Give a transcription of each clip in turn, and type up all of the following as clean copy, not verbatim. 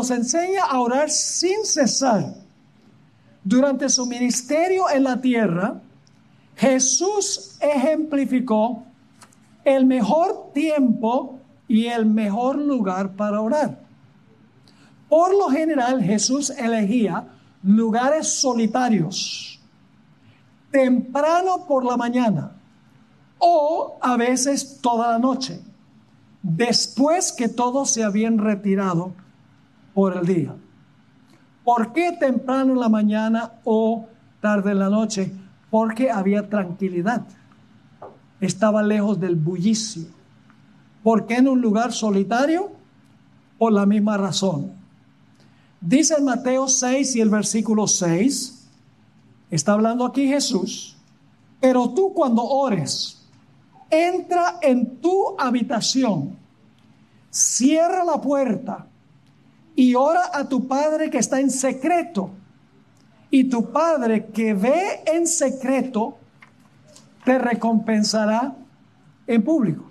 nos enseña a orar sin cesar. Durante su ministerio en la tierra, Jesús ejemplificó el mejor tiempo y el mejor lugar para orar. Por lo general, Jesús elegía lugares solitarios, temprano por la mañana o a veces toda la noche, después que todos se habían retirado por el día. ¿Por qué temprano en la mañana o tarde en la noche? Porque había tranquilidad. Estaba lejos del bullicio. ¿Por qué en un lugar solitario? Por la misma razón. Dice en Mateo 6 y el versículo 6, está hablando aquí Jesús, pero tú cuando ores, entra en tu habitación, cierra la puerta y ora a tu Padre que está en secreto. Y tu Padre que ve en secreto te recompensará en público.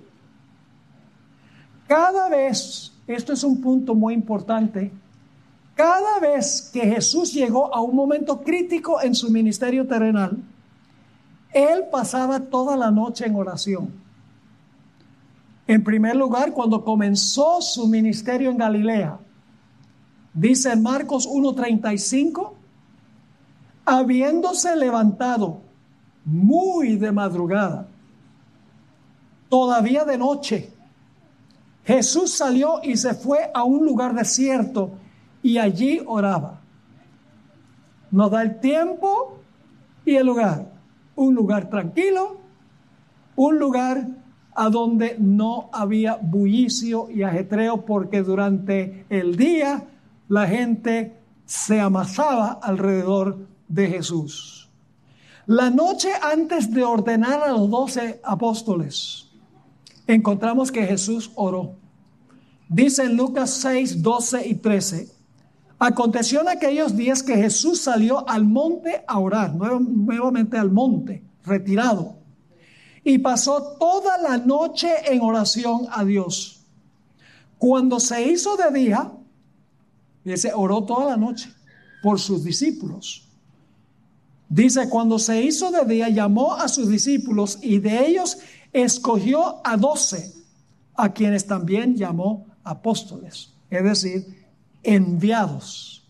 Cada vez, esto es un punto muy importante, cada vez que Jesús llegó a un momento crítico en su ministerio terrenal, Él pasaba toda la noche en oración. En primer lugar, cuando comenzó su ministerio en Galilea, dice en Marcos 1:35, habiéndose levantado muy de madrugada, todavía de noche, Jesús salió y se fue a un lugar desierto y allí oraba. Nos da el tiempo y el lugar. Un lugar tranquilo, un lugar a donde no había bullicio y ajetreo, porque durante el día la gente se amasaba alrededor de Jesús. La noche antes de ordenar a los 12 apóstoles, encontramos que Jesús oró. Dice en Lucas 6, 12 y 13, aconteció en aquellos días que Jesús salió al monte a orar, nuevamente al monte, retirado, y pasó toda la noche en oración a Dios. Cuando se hizo de día, dice, oró toda la noche por sus discípulos. Dice, cuando se hizo de día, llamó a sus discípulos y de ellos escogió a 12, a quienes también llamó apóstoles, es decir, enviados.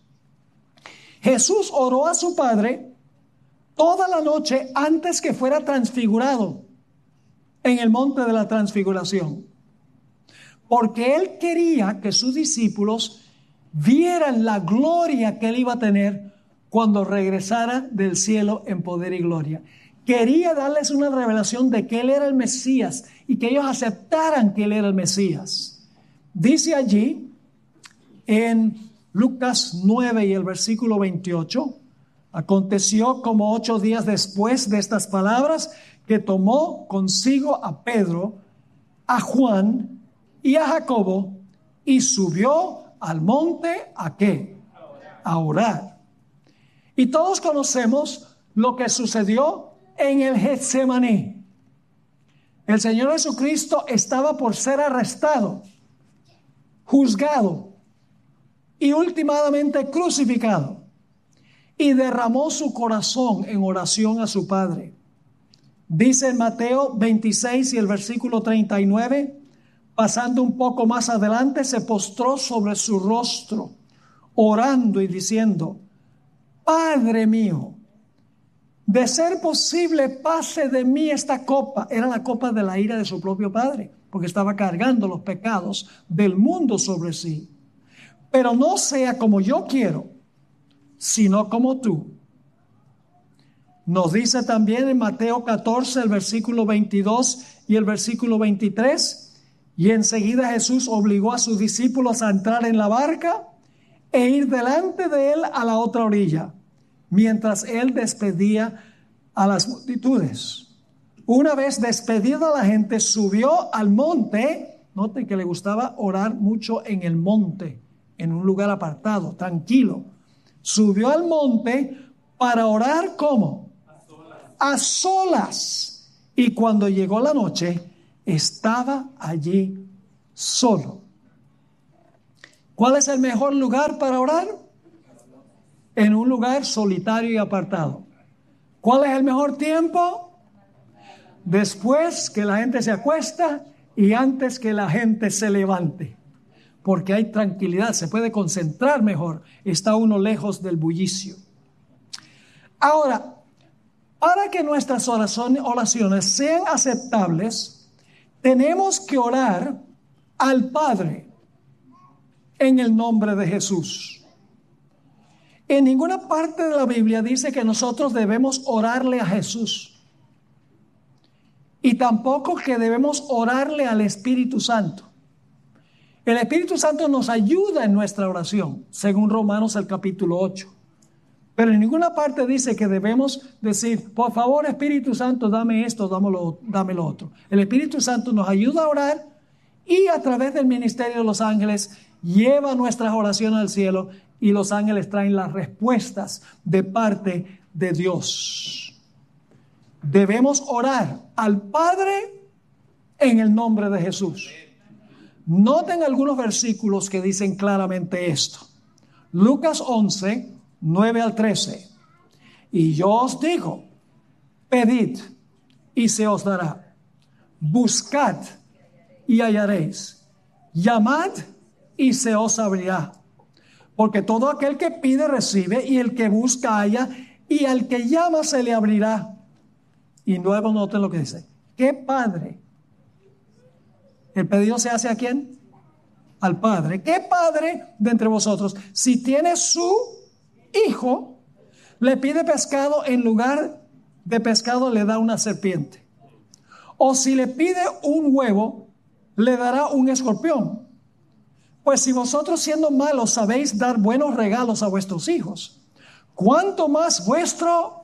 Jesús oró a su Padre toda la noche antes que fuera transfigurado en el monte de la transfiguración, porque Él quería que sus discípulos vieran la gloria que Él iba a tener cuando regresara del cielo en poder y gloria. Quería darles una revelación de que Él era el Mesías y que ellos aceptaran que Él era el Mesías. Dice allí en Lucas 9 y el versículo 28, aconteció como 8 días después de estas palabras que tomó consigo a Pedro, a Juan y a Jacobo y subió al monte ¿a qué? A orar. Y todos conocemos lo que sucedió en el Getsemaní. El Señor Jesucristo estaba por ser arrestado, juzgado y últimamente crucificado, y derramó su corazón en oración a su Padre. Dice en Mateo 26 y el versículo 39, pasando un poco más adelante, se postró sobre su rostro, orando y diciendo, Padre mío, de ser posible, pase de mí esta copa. Era la copa de la ira de su propio Padre, porque estaba cargando los pecados del mundo sobre sí. Pero no sea como yo quiero, sino como tú. Nos dice también en Mateo 14, el versículo 22 y el versículo 23, y enseguida Jesús obligó a sus discípulos a entrar en la barca e ir delante de él a la otra orilla, mientras él despedía a las multitudes. Una vez despedida la gente, subió al monte. Noten que le gustaba orar mucho en el monte, en un lugar apartado, tranquilo. Subió al monte para orar, ¿cómo? A solas. Y cuando llegó la noche, estaba allí solo. ¿Cuál es el mejor lugar para orar? En un lugar solitario y apartado. ¿Cuál es el mejor tiempo? Después que la gente se acuesta y antes que la gente se levante. Porque hay tranquilidad, se puede concentrar mejor. Está uno lejos del bullicio. Ahora, para que nuestras oraciones sean aceptables, tenemos que orar al Padre en el nombre de Jesús. En ninguna parte de la Biblia dice que nosotros debemos orarle a Jesús. Y tampoco que debemos orarle al Espíritu Santo. El Espíritu Santo nos ayuda en nuestra oración, según Romanos el capítulo 8. Pero en ninguna parte dice que debemos decir, por favor Espíritu Santo, dame esto, dame lo otro. El Espíritu Santo nos ayuda a orar y a través del ministerio de los ángeles lleva nuestras oraciones al cielo y los ángeles traen las respuestas de parte de Dios. Debemos orar al Padre en el nombre de Jesús. Noten algunos versículos que dicen claramente esto. Lucas 11, 9 al 13. Y yo os digo, pedid y se os dará. Buscad y hallaréis. Llamad y se os abrirá. Porque todo aquel que pide recibe, y el que busca halla, y al que llama se le abrirá. Y luego noten lo que dice. ¿Qué padre? ¿El pedido se hace a quién? Al Padre. ¿Qué padre de entre vosotros, si tiene su hijo, le pide pescado, en lugar de pescado le da una serpiente? O si le pide un huevo, le dará un escorpión? Pues si vosotros, siendo malos, sabéis dar buenos regalos a vuestros hijos, ¿cuánto más vuestro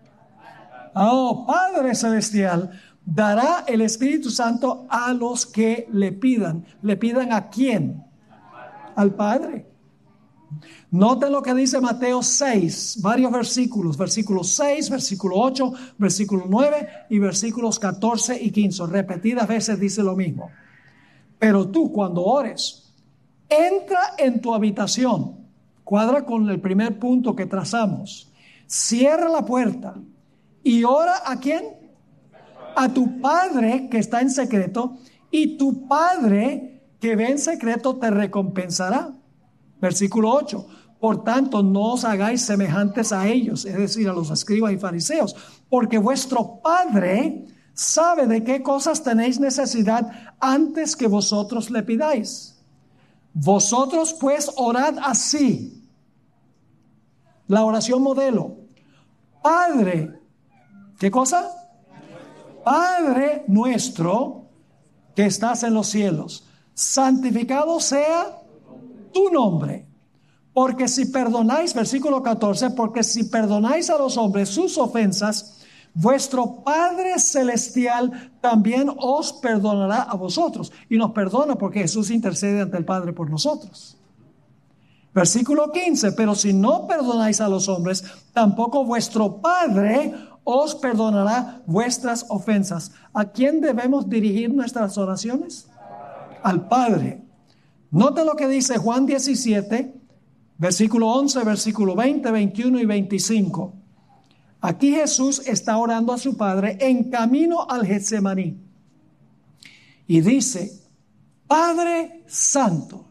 Padre Celestial dará el Espíritu Santo a los que le pidan? ¿Le pidan a quién? Al Padre. Noten lo que dice Mateo 6, varios versículos. Versículo 6, versículo 8, versículo 9 y versículos 14 y 15. Repetidas veces dice lo mismo. Pero tú, cuando ores, entra en tu habitación. Cuadra con el primer punto que trazamos. Cierra la puerta y ora ¿a quién? A tu Padre que está en secreto, y tu Padre que ve en secreto te recompensará. Versículo 8. Por tanto, no os hagáis semejantes a ellos, es decir, a los escribas y fariseos, porque vuestro Padre sabe de qué cosas tenéis necesidad antes que vosotros le pidáis. Vosotros pues orad así. La oración modelo. Padre, ¿qué cosa? Padre nuestro que estás en los cielos, santificado sea tu nombre. Porque si perdonáis, versículo 14, porque si perdonáis a los hombres sus ofensas, vuestro Padre Celestial también os perdonará a vosotros. Y nos perdona porque Jesús intercede ante el Padre por nosotros. Versículo 15, pero si no perdonáis a los hombres, tampoco vuestro Padre os perdonará vuestras ofensas. ¿A quién debemos dirigir nuestras oraciones? Al Padre. Note lo que dice Juan 17, versículo 11, versículo 20, 21 y 25. Aquí Jesús está orando a su Padre en camino al Getsemaní. Y dice, Padre Santo,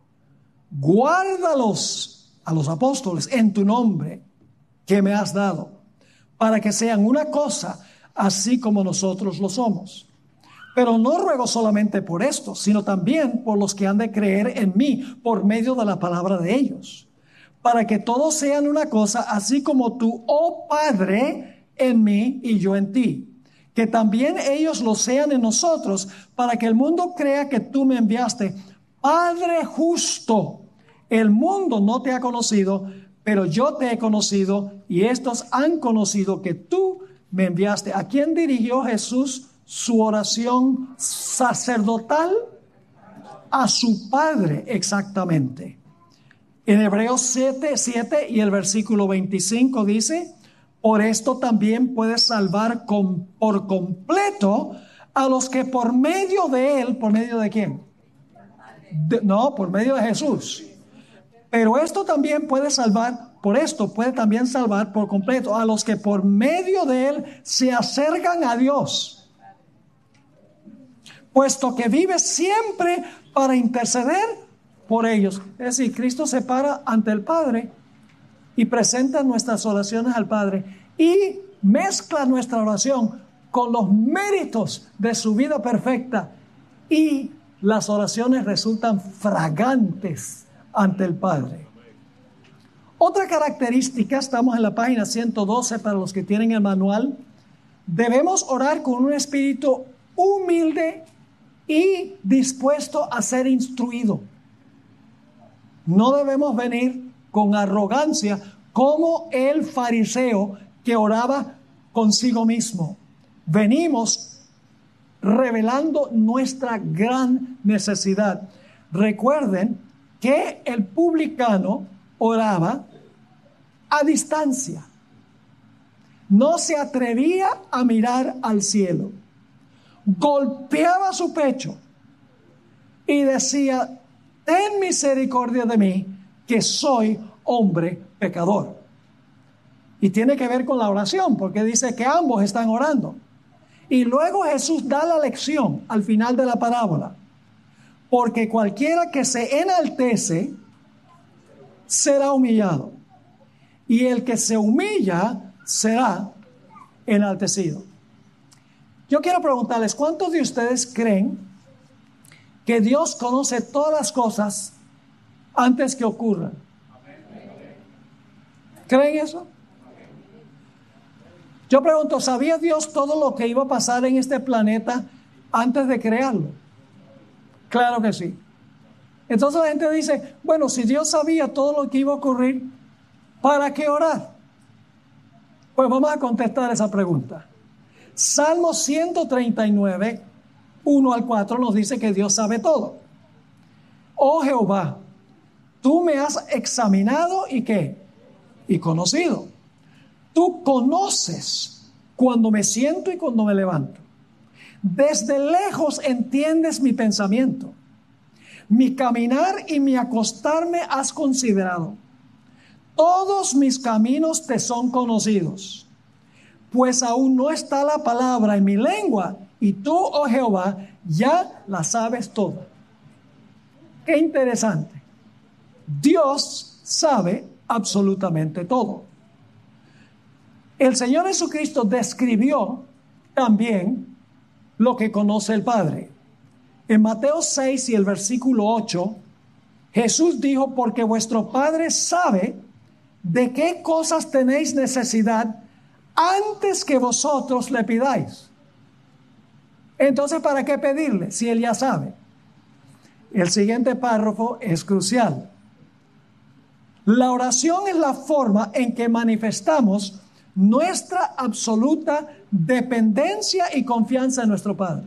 guárdalos a los apóstoles en tu nombre que me has dado, para que sean una cosa, así como nosotros lo somos. Pero no ruego solamente por esto, sino también por los que han de creer en mí por medio de la palabra de ellos, para que todos sean una cosa, así como tú, oh Padre, en mí y yo en ti. Que también ellos lo sean en nosotros, para que el mundo crea que tú me enviaste. Padre justo, el mundo no te ha conocido, pero yo te he conocido, y estos han conocido que tú me enviaste. ¿A quién dirigió Jesús su oración sacerdotal? A su Padre, exactamente. En Hebreos 7 y el versículo 25 dice, por esto también puedes salvar por completo a los que por medio de él, ¿por medio de quién? Por medio de Jesús. Pero esto también puede salvar, puede también salvar por completo a los que por medio de él se acercan a Dios, puesto que vive siempre para interceder por ellos. Es decir, Cristo se para ante el Padre y presenta nuestras oraciones al Padre y mezcla nuestra oración con los méritos de su vida perfecta, y las oraciones resultan fragantes ante el Padre. Otra característica, estamos en la página 112 para los que tienen el manual, debemos orar con un espíritu humilde y dispuesto a ser instruido. No debemos venir con arrogancia como el fariseo que oraba consigo mismo. Venimos revelando nuestra gran necesidad. Recuerden que el publicano oraba a distancia. No se atrevía a mirar al cielo. Golpeaba su pecho y decía: ten misericordia de mí, que soy hombre pecador. Y tiene que ver con la oración, porque dice que ambos están orando. Y luego Jesús da la lección al final de la parábola: porque cualquiera que se enaltece será humillado, y el que se humilla será enaltecido. Yo quiero preguntarles, ¿cuántos de ustedes creen que Dios conoce todas las cosas antes que ocurran? ¿Creen eso? Yo pregunto, ¿sabía Dios todo lo que iba a pasar en este planeta antes de crearlo? Claro que sí. Entonces la gente dice, bueno, si Dios sabía todo lo que iba a ocurrir, ¿para qué orar? Pues vamos a contestar esa pregunta. Salmo 139, 1 al 4 nos dice que Dios sabe todo. Oh Jehová, tú me has examinado y ¿qué? Y conocido. Tú conoces cuando me siento y cuando me levanto. Desde lejos entiendes mi pensamiento. Mi caminar y mi acostarme has considerado. Todos mis caminos te son conocidos. Pues aún no está la palabra en mi lengua, y tú, oh Jehová, ya la sabes toda. Qué interesante. Dios sabe absolutamente todo. El Señor Jesucristo describió también lo que conoce el Padre. En Mateo 6 y el versículo 8, Jesús dijo: porque vuestro Padre sabe de qué cosas tenéis necesidad antes que vosotros le pidáis. Entonces, ¿para qué pedirle si Él ya sabe? El siguiente párrafo es crucial. La oración es la forma en que manifestamos nuestra absoluta dependencia y confianza en nuestro Padre.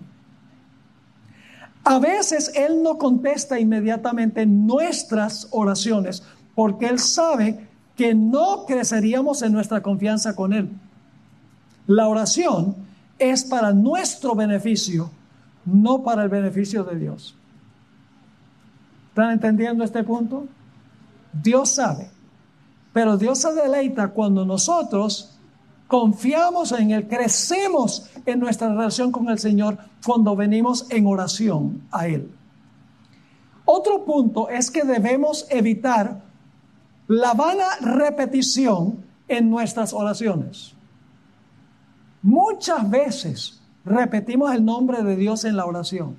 A veces Él no contesta inmediatamente nuestras oraciones porque Él sabe que no creceríamos en nuestra confianza con Él. La oración es para nuestro beneficio, no para el beneficio de Dios. ¿Están entendiendo este punto? Dios sabe, pero Dios se deleita cuando nosotros confiamos en Él, crecemos en nuestra relación con el Señor cuando venimos en oración a Él. Otro punto es que debemos evitar la vana repetición en nuestras oraciones. Muchas veces repetimos el nombre de Dios en la oración.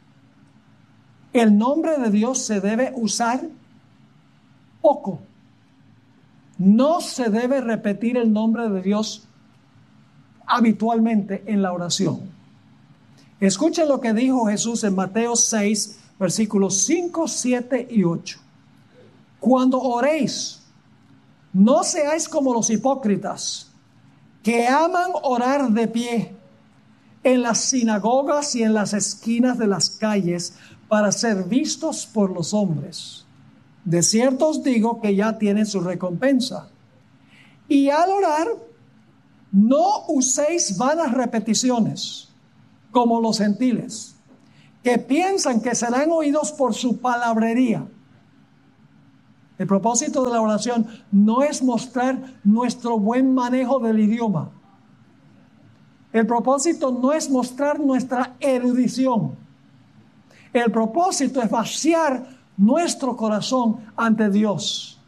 El nombre de Dios se debe usar poco. No se debe repetir el nombre de Dios habitualmente en la oración. Escuchen lo que dijo Jesús en Mateo 6, versículos 5, 7 y 8. Cuando oréis, no seáis como los hipócritas, que aman orar de pie en las sinagogas y en las esquinas de las calles para ser vistos por los hombres. De cierto os digo que ya tienen su recompensa. Y al orar, no uséis vanas repeticiones, como los gentiles, que piensan que serán oídos por su palabrería. El propósito de la oración no es mostrar nuestro buen manejo del idioma. El propósito no es mostrar nuestra erudición. El propósito es vaciar nuestro corazón ante Dios.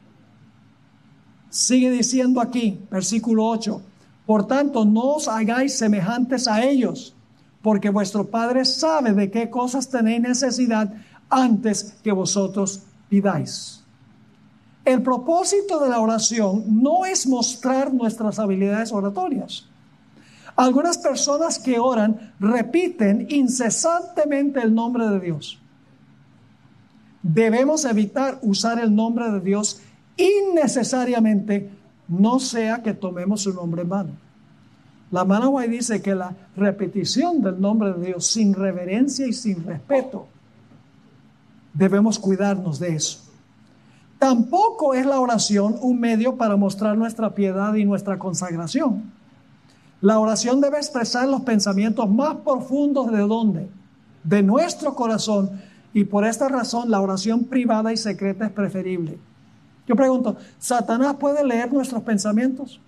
Sigue diciendo aquí, versículo 8. Por tanto, no os hagáis semejantes a ellos, porque vuestro Padre sabe de qué cosas tenéis necesidad antes que vosotros pidáis. El propósito de la oración no es mostrar nuestras habilidades oratorias. Algunas personas que oran repiten incesantemente el nombre de Dios. Debemos evitar usar el nombre de Dios innecesariamente, no sea que tomemos su nombre en vano. La hermana White dice que la repetición del nombre de Dios sin reverencia y sin respeto, debemos cuidarnos de eso. Tampoco es la oración un medio para mostrar nuestra piedad y nuestra consagración. La oración debe expresar los pensamientos más profundos de ¿dónde? De nuestro corazón, y por esta razón la oración privada y secreta es preferible. Yo pregunto, ¿Satanás puede leer nuestros pensamientos?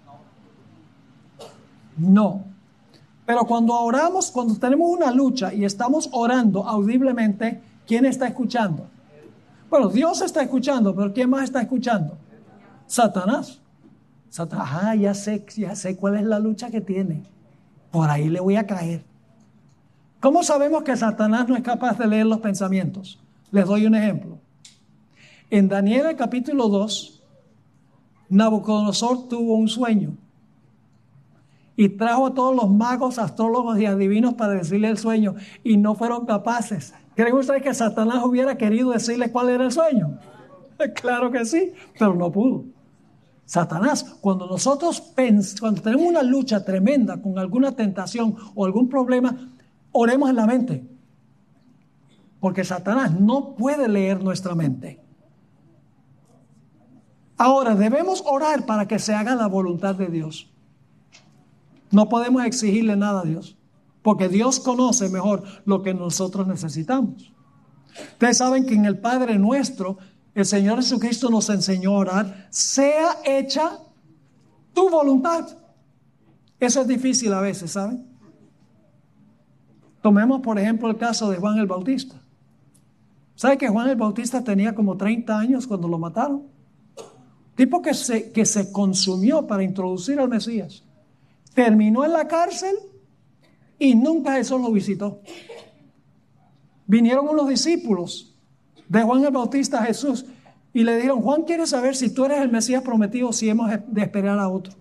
No. Pero cuando oramos, cuando tenemos una lucha y estamos orando audiblemente, ¿quién está escuchando? Bueno, Dios está escuchando, pero ¿quién más está escuchando? Satanás. Satanás, ya sé cuál es la lucha que tiene. Por ahí le voy a caer. ¿Cómo sabemos que Satanás no es capaz de leer los pensamientos? Les doy un ejemplo. En Daniel capítulo 2, Nabucodonosor tuvo un sueño y trajo a todos los magos, astrólogos y adivinos para decirle el sueño y no fueron capaces. ¿Creen ustedes que Satanás hubiera querido decirle cuál era el sueño? Claro que sí, pero no pudo. Satanás, cuando tenemos una lucha tremenda con alguna tentación o algún problema, oremos en la mente. Porque Satanás no puede leer nuestra mente. Ahora, debemos orar para que se haga la voluntad de Dios. No podemos exigirle nada a Dios, porque Dios conoce mejor lo que nosotros necesitamos. Ustedes saben que en el Padre Nuestro, el Señor Jesucristo nos enseñó a orar, sea hecha tu voluntad. Eso es difícil a veces, ¿saben? Tomemos, por ejemplo, el caso de Juan el Bautista. ¿Sabe que Juan el Bautista tenía como 30 años cuando lo mataron? Tipo que se consumió para introducir al Mesías. Terminó en la cárcel y nunca Jesús lo visitó. Vinieron unos discípulos de Juan el Bautista a Jesús y le dijeron, Juan quiere saber si tú eres el Mesías prometido o si hemos de esperar a otro.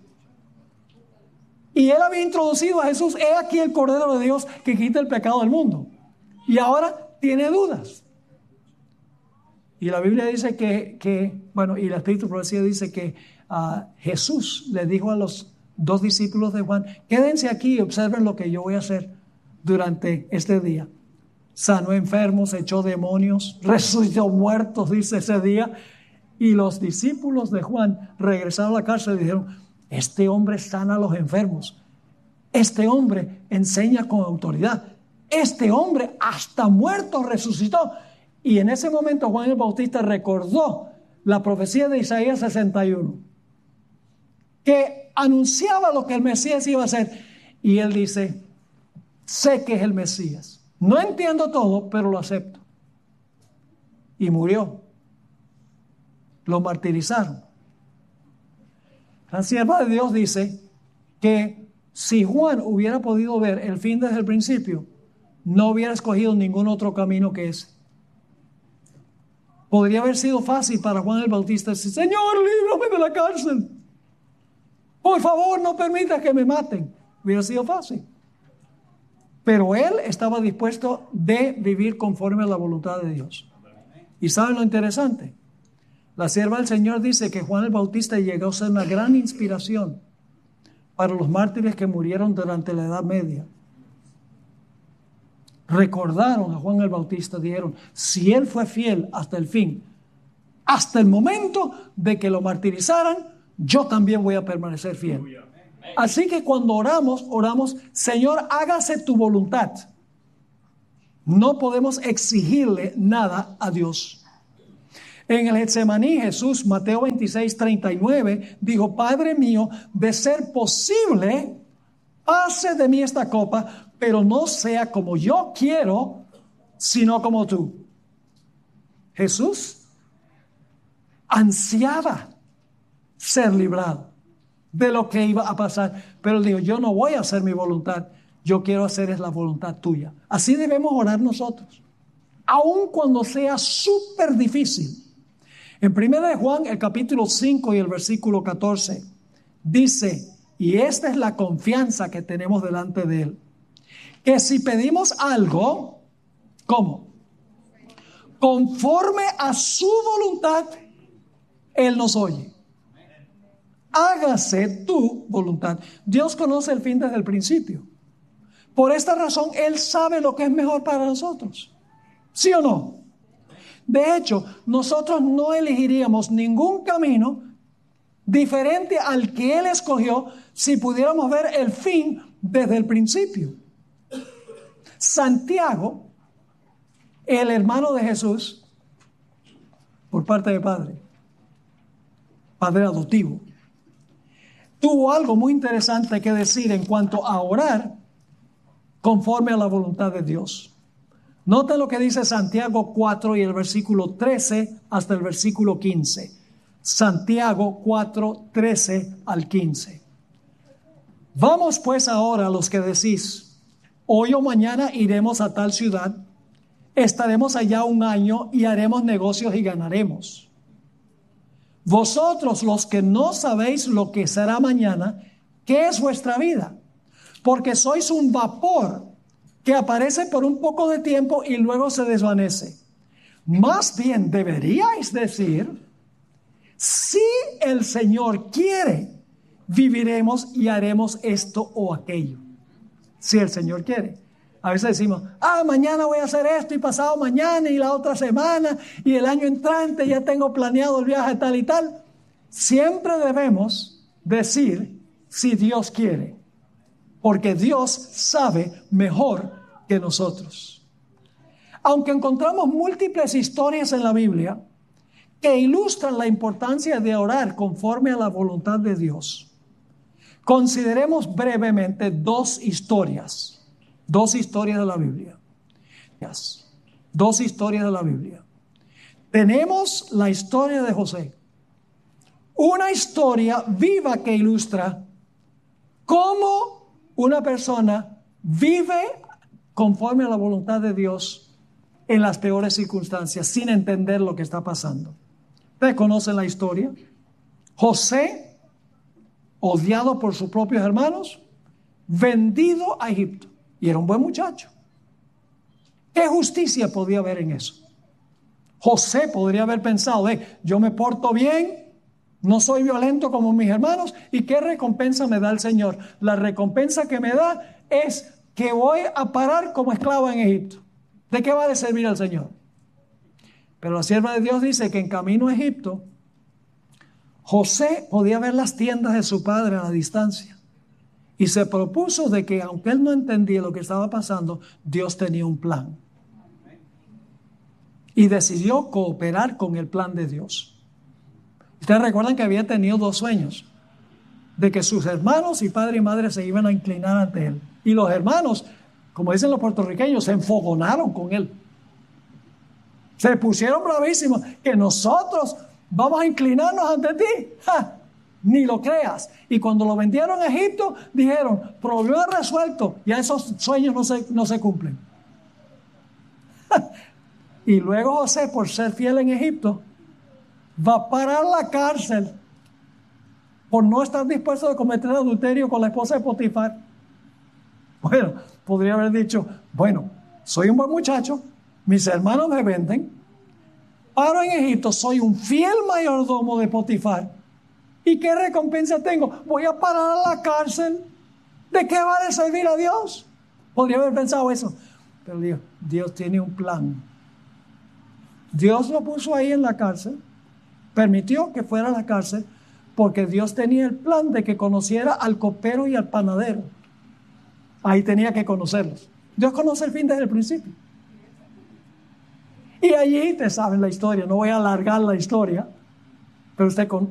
Y él había introducido a Jesús, he aquí el Cordero de Dios que quita el pecado del mundo. Y ahora tiene dudas. Y la Biblia dice y el Espíritu Profecía dice que Jesús le dijo a los 2 discípulos de Juan, quédense aquí y observen lo que yo voy a hacer durante este día. Sanó enfermos, echó demonios, resucitó muertos, dice ese día. Y los discípulos de Juan regresaron a la cárcel y dijeron, este hombre sana a los enfermos. Este hombre enseña con autoridad. Este hombre hasta muertos resucitó. Y en ese momento Juan el Bautista recordó la profecía de Isaías 61, que anunciaba lo que el Mesías iba a hacer. Y él dice, sé que es el Mesías. No entiendo todo, pero lo acepto. Y murió. Lo martirizaron. La sierva de Dios dice que si Juan hubiera podido ver el fin desde el principio, no hubiera escogido ningún otro camino que ese. Podría haber sido fácil para Juan el Bautista decir, Señor, líbrame de la cárcel. Por favor, no permita que me maten. Hubiera sido fácil. Pero él estaba dispuesto de vivir conforme a la voluntad de Dios. ¿Y saben lo interesante? La sierva del Señor dice que Juan el Bautista llegó a ser una gran inspiración para los mártires que murieron durante la Edad Media. Recordaron a Juan el Bautista, dijeron, si él fue fiel hasta el fin, hasta el momento de que lo martirizaran, yo también voy a permanecer fiel. Así que cuando oramos, Señor, hágase tu voluntad. No podemos exigirle nada a Dios. En el Getsemaní, Jesús, Mateo 26:39, dijo: Padre mío, de ser posible, pase de mí esta copa, pero no sea como yo quiero, sino como tú. Jesús ansiaba ser librado de lo que iba a pasar, pero él dijo: yo no voy a hacer mi voluntad, yo quiero hacer es la voluntad tuya. Así debemos orar nosotros, aun cuando sea súper difícil. En 1 de Juan, el capítulo 5 y el versículo 14, dice, y esta es la confianza que tenemos delante de Él, que si pedimos algo, ¿cómo? Conforme a su voluntad, Él nos oye. Hágase tu voluntad. Dios conoce el fin desde el principio. Por esta razón, Él sabe lo que es mejor para nosotros. ¿Sí o no? De hecho, nosotros no elegiríamos ningún camino diferente al que Él escogió si pudiéramos ver el fin desde el principio. Santiago, el hermano de Jesús, por parte de padre adoptivo, tuvo algo muy interesante que decir en cuanto a orar conforme a la voluntad de Dios. Nota lo que dice Santiago 4 y el versículo 13 hasta el versículo 15. Santiago 4, 13 al 15. Vamos pues ahora, los que decís, hoy o mañana iremos a tal ciudad, estaremos allá un año y haremos negocios y ganaremos. Vosotros, los que no sabéis lo que será mañana, ¿qué es vuestra vida? Porque sois un vapor que aparece por un poco de tiempo y luego se desvanece. Más bien deberíais decir: si el Señor quiere, viviremos y haremos esto o aquello. Si el Señor quiere. A veces decimos: mañana voy a hacer esto, y pasado mañana, y la otra semana, y el año entrante ya tengo planeado el viaje tal y tal. Siempre debemos decir: si Dios quiere. Porque Dios sabe mejor que nosotros. Aunque encontramos múltiples historias en la Biblia que ilustran la importancia de orar conforme a la voluntad de Dios, consideremos brevemente dos historias de la Biblia. Dos historias de la Biblia. Tenemos la historia de José, una historia viva que ilustra cómo una persona vive conforme a la voluntad de Dios en las peores circunstancias, sin entender lo que está pasando. ¿Ustedes conocen la historia? José, odiado por sus propios hermanos, vendido a Egipto. Y era un buen muchacho. ¿Qué justicia podía haber en eso? José podría haber pensado: yo me porto bien, no soy violento como mis hermanos, ¿y qué recompensa me da el Señor? La recompensa que me da es que voy a parar como esclavo en Egipto. ¿De qué va a servir al Señor? Pero la sierva de Dios dice que en camino a Egipto, José podía ver las tiendas de su padre a la distancia. Y se propuso de que, aunque él no entendía lo que estaba pasando, Dios tenía un plan. Y decidió cooperar con el plan de Dios. Ustedes recuerdan que había tenido 2 sueños, de que sus hermanos y padre y madre se iban a inclinar ante él. Y los hermanos, como dicen los puertorriqueños, se enfogonaron con él. Se pusieron bravísimos, que nosotros vamos a inclinarnos ante ti. ¡Ja! Ni lo creas. Y cuando lo vendieron a Egipto, dijeron: problema resuelto, ya esos sueños no se cumplen. Y luego José, por ser fiel en Egipto, va a parar la cárcel por no estar dispuesto a cometer adulterio con la esposa de Potifar. Bueno, podría haber dicho: bueno, soy un buen muchacho, mis hermanos me venden, paro en Egipto, soy un fiel mayordomo de Potifar, ¿y qué recompensa tengo? Voy a parar a la cárcel. ¿De qué va a servir a Dios? Podría haber pensado eso. Pero Dios tiene un plan. Dios lo puso ahí en la cárcel, permitió que fuera a la cárcel, porque Dios tenía el plan de que conociera al copero y al panadero. Ahí tenía que conocerlos. Dios conoce el fin desde el principio. Y allí, ustedes saben la historia, no voy a alargar la historia, pero usted